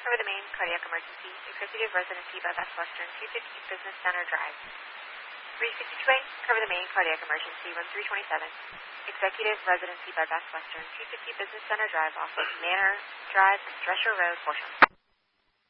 cover the main cardiac emergency, executive residency by Best Western, 250 Business Center Drive. 362A, cover the main cardiac emergency, room 327, executive residency by Best Western, 250 Business Center Drive off of Manor Drive and Drescher Road, Horsham.